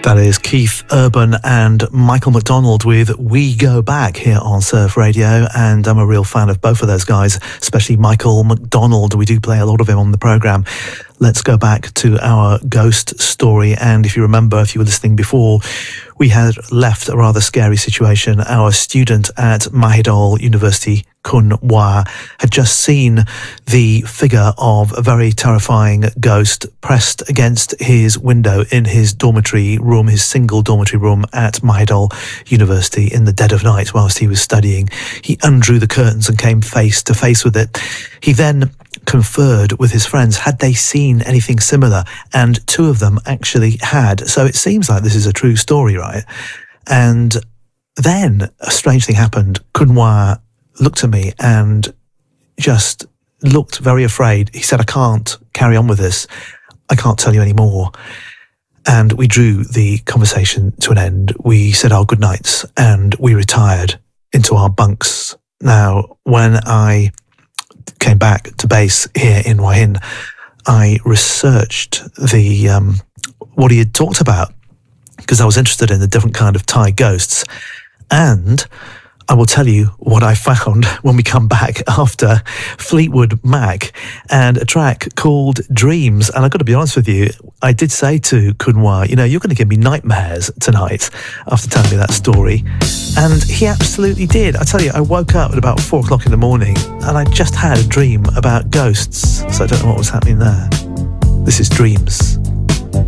That is Keith Urban and Michael McDonald with We Go Back here on Surf Radio, and I'm a real fan of both of those guys, especially Michael McDonald. We do play a lot of him on the programme. Let's go back to our ghost story, and if you remember, if you were listening before, we had left a rather scary situation. Our student at Mahidol University, Kun Wa, had just seen the figure of a very terrifying ghost pressed against his window in his dormitory room, his single dormitory room at Mahidol University in the dead of night whilst he was studying. He undrew the curtains and came face to face with it. He then conferred with his friends, had they seen anything similar, and two of them actually had. So it seems like this is a true story, right? And then a strange thing happened. Kunwa looked at me and just looked very afraid. He said, I can't carry on with this. I can't tell you any more. And we drew the conversation to an end. We said our good nights and we retired into our bunks. Now, when I came back to base here in Hua Hin, I researched the what he had talked about because I was interested in the different kind of Thai ghosts, and I will tell you what I found when we come back after Fleetwood Mac and a track called Dreams. And I've got to be honest with you, I did say to Kunwa, you know, you're going to give me nightmares tonight after telling me that story. And he absolutely did. I tell you, I woke up at about 4 o'clock in the morning and I just had a dream about ghosts. So I don't know what was happening there. This is Dreams.